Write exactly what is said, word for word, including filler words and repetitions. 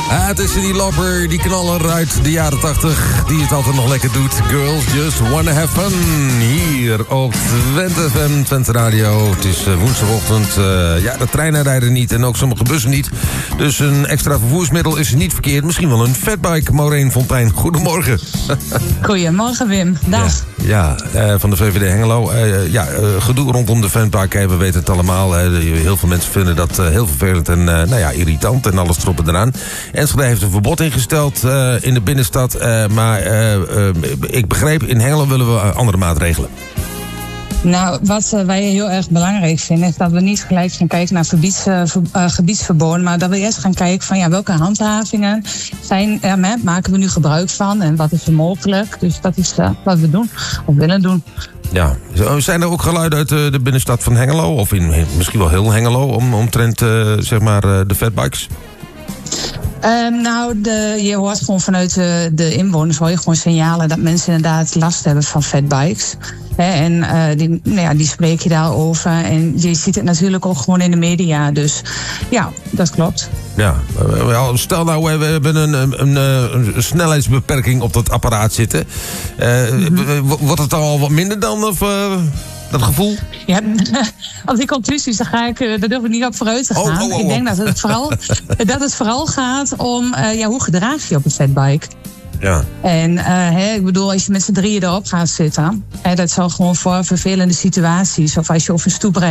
Ah, het is die lopper, die knaller uit de jaren tachtig... die het altijd nog lekker doet. Girls Just Wanna Have Fun. Hier op Twente F M, Twente Radio. Het is uh, woensdagochtend. Uh, ja, de treinen rijden niet en ook sommige bussen niet. Dus een extra vervoersmiddel is niet verkeerd. Misschien wel een fatbike. Maureen Fontijn, goedemorgen. Goedemorgen, Wim. Dag. Ja, ja uh, van de V V D Hengelo. Uh, ja, uh, gedoe rondom de fatbike, we weten het allemaal. Uh, heel veel mensen vinden dat uh, heel vervelend en uh, nou ja, irritant en alles erop en eraan. Enschede heeft een verbod ingesteld uh, in de binnenstad. Uh, maar uh, uh, ik begreep, in Hengelo willen we uh, andere maatregelen. Nou, wat uh, wij heel erg belangrijk vinden... is dat we niet gelijk gaan kijken naar verbieds, uh, ver, uh, gebiedsverboden... maar dat we eerst gaan kijken van ja, welke handhavingen zijn er met, maken we nu gebruik van... en wat is er mogelijk. Dus dat is uh, wat we doen, of willen doen. Ja, zijn er ook geluiden uit de, de binnenstad van Hengelo... of in, misschien wel heel Hengelo, om, omtrent uh, zeg maar, uh, de fatbikes? Um, nou, de, je hoort gewoon vanuit de, de inwoners hoor je gewoon signalen dat mensen inderdaad last hebben van fatbikes. He, en uh, die, nou ja, die spreek je daarover. En je ziet het natuurlijk ook gewoon in de media. Dus ja, dat klopt. Ja, stel nou, we hebben een, een, een, een snelheidsbeperking op dat apparaat zitten. Uh, mm-hmm. Wordt het al wat minder dan? Of, uh... dat gevoel? Ja, als ik conclusies, dan ga ik, daar durf ik niet op vooruit te gaan. Oh, oh, oh. Ik denk dat het vooral, dat het vooral gaat om, uh, ja, hoe gedraag je op een fatbike? Ja. En uh, he, ik bedoel, als je met z'n drieën erop gaat zitten, he, dat zal gewoon voor vervelende situaties, of als je over een stoep rijdt,